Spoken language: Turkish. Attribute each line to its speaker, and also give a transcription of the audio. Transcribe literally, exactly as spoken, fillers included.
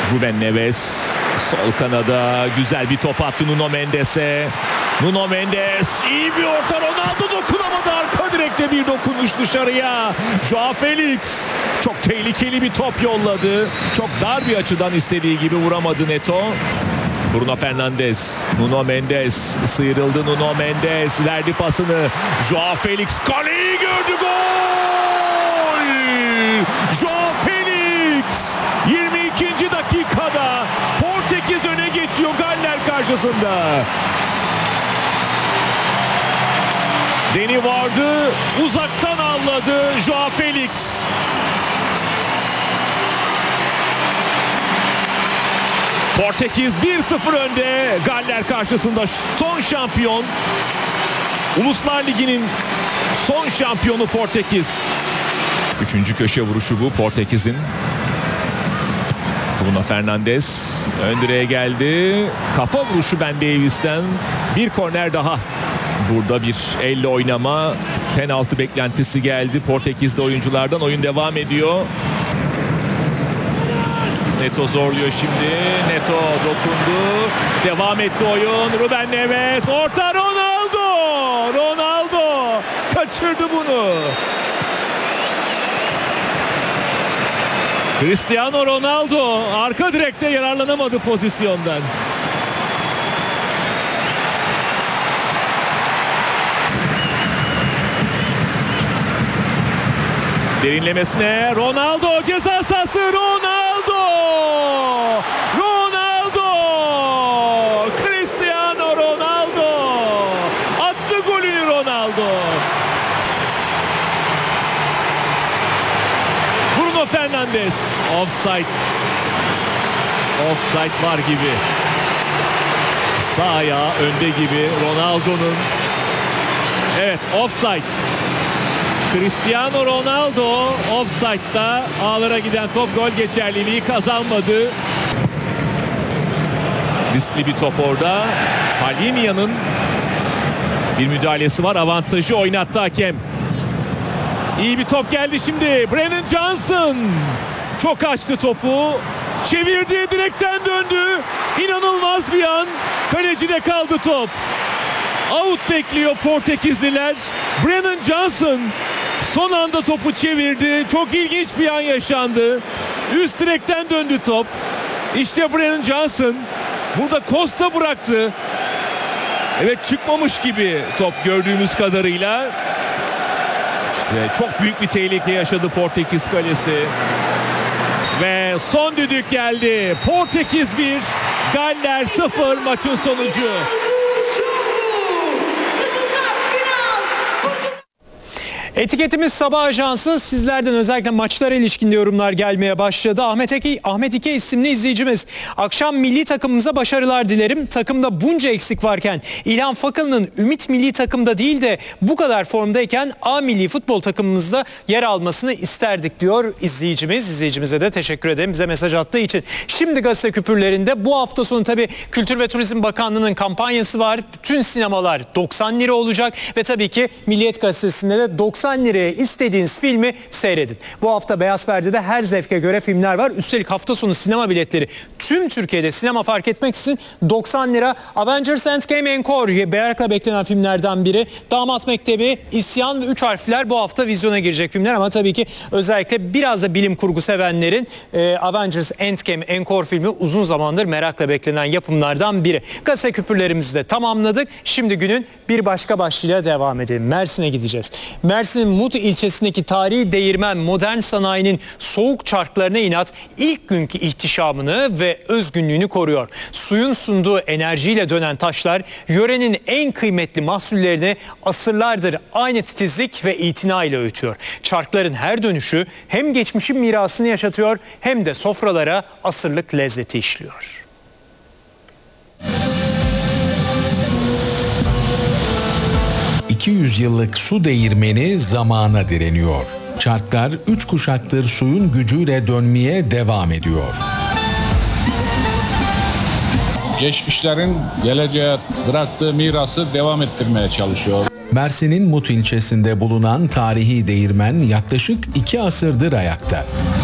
Speaker 1: Ruben Neves sol kanada güzel bir top attı Nuno Mendes'e. Nuno Mendes iyi bir orta, Ronaldo dokunamadı, arka direkte bir dokunuş dışarıya. Joao Felix çok tehlikeli bir top yolladı. Çok dar bir açıdan istediği gibi vuramadı Neto. Bruno Fernandes, Nuno Mendes sıyrıldı, Nuno Mendes verdi pasını. Joao Felix kaleyi gördü, gol! Joao Felix yirmi ikinci dakikada Portekiz öne geçiyor Galler karşısında. Deni vardı, uzaktan avladı Joao Felix. Portekiz bir sıfır önde Galler karşısında. Son şampiyon, Uluslar Ligi'nin son şampiyonu Portekiz. Üçüncü köşe vuruşu bu Portekiz'in. Bruno Fernandes ön direğe geldi. Kafa vuruşu Ben Davies'ten. Bir korner daha. Burada bir elle oynama, penaltı beklentisi geldi Portekiz'de oyunculardan. Oyun devam ediyor. Neto zorluyor şimdi. Neto dokundu. Devam etti oyun. Ruben Neves. Orta, Ronaldo. Ronaldo kaçırdı bunu. Cristiano Ronaldo arka direkte yararlanamadı pozisyondan. Derinlemesine Ronaldo, ceza sahası, Ronaldo! Ronaldo! Cristiano Ronaldo! Attı golünü Ronaldo. Bruno Fernandes, offside. Offside var gibi. Sağ ayağı önde gibi Ronaldo'nun. Evet, offside. Cristiano Ronaldo offside'da, ağlara giden top gol geçerliliği kazanmadı. Riskli bir top orada. Palhinha'nın bir müdahalesi var. Avantajı oynattı hakem. İyi bir top geldi şimdi. Brennan Johnson çok açtı topu. Çevirdi, direkten döndü. İnanılmaz bir an. Kalecide kaldı top. Out bekliyor Portekizliler. Brennan Johnson son anda topu çevirdi. Çok ilginç bir an yaşandı. Üst direkten döndü top. İşte Brennan Johnson burada Costa bıraktı. Evet, çıkmamış gibi top gördüğümüz kadarıyla. İşte çok büyük bir tehlike yaşadı Portekiz kalesi. Ve son düdük geldi. Portekiz bir, Galler sıfır maçın sonucu.
Speaker 2: Etiketimiz Sabah Ajansı. Sizlerden özellikle maçlara ilişkin yorumlar gelmeye başladı. Ahmet Eke, Ahmet İke isimli izleyicimiz. Akşam milli takımımıza başarılar dilerim. Takımda bunca eksik varken İlhan Fakıl'ın Ümit milli takımda değil de bu kadar formdayken A milli futbol takımımızda yer almasını isterdik diyor izleyicimiz. İzleyicimize de teşekkür ederim bize mesaj attığı için. Şimdi gazete küpürlerinde bu hafta sonu tabii Kültür ve Turizm Bakanlığı'nın kampanyası var. Bütün sinemalar doksan lira olacak ve tabii ki Milliyet Gazetesi'nde de doksan liraya istediğiniz filmi seyredin. Bu hafta Beyaz Perde'de her zevke göre filmler var. Üstelik hafta sonu sinema biletleri tüm Türkiye'de sinema fark etmeksizin doksan lira. Avengers Endgame Encore merakla beklenen filmlerden biri. Damat Mektebi, İsyan ve Üç Harfler bu hafta vizyona girecek filmler ama tabii ki özellikle biraz da bilim kurgu sevenlerin e, Avengers Endgame Encore filmi uzun zamandır merakla beklenen yapımlardan biri. Gazete küpürlerimizi de tamamladık. Şimdi günün bir başka başlığıyla devam edelim. Mersin'e gideceğiz. Mersin'in Mut ilçesindeki tarihi değirmen modern sanayinin soğuk çarklarına inat ilk günkü ihtişamını ve özgünlüğünü koruyor. Suyun sunduğu enerjiyle dönen taşlar yörenin en kıymetli mahsullerini asırlardır aynı titizlik ve itina ile öğütüyor. Çarkların her dönüşü hem geçmişin mirasını yaşatıyor hem de sofralara asırlık lezzeti işliyor.
Speaker 3: iki yüz yıllık su değirmeni zamana direniyor. Çarklar üç kuşaktır suyun gücüyle dönmeye devam ediyor.
Speaker 4: Geçmişlerin geleceğe bıraktığı mirası devam ettirmeye çalışıyor.
Speaker 3: Mersin'in Mut ilçesinde bulunan tarihi değirmen yaklaşık iki asırdır ayakta.